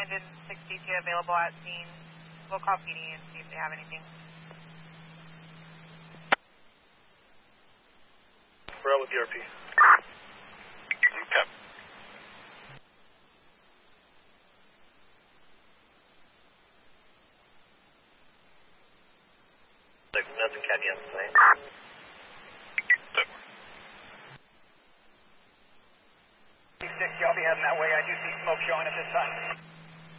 Command and 62 available at scene. We'll call PD and see if they have anything. We're out with the RP. Okay. Nothing Caddy on the plane. Good. 60, I'll be heading that way. I do see smoke showing at this time.